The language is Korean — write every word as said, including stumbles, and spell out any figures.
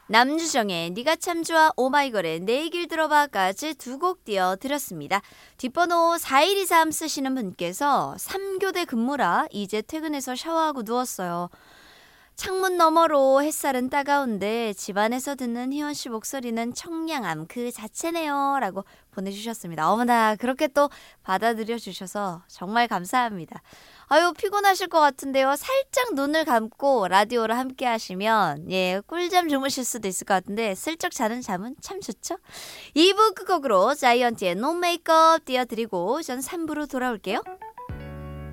남주정의 네가 참 좋아 오마이걸의 내 얘길 들어봐까지 두 곡 띄워드렸습니다. 뒷번호 사일이삼 쓰시는 분께서 삼 교대 근무라 이제 퇴근해서 샤워하고 누웠어요. 창문 너머로 햇살은 따가운데 집안에서 듣는 희원씨 목소리는 청량함 그 자체네요 라고 보내주셨습니다. 어머나 그렇게 또 받아들여 주셔서 정말 감사합니다. 아유 피곤하실 것 같은데요. 살짝 눈을 감고 라디오를 함께 하시면 예 꿀잠 주무실 수도 있을 것 같은데 슬쩍 자는 잠은 참 좋죠. 이 부 끝곡으로 자이언티의 노 메이크업 띄워드리고 전 삼 부로 돌아올게요.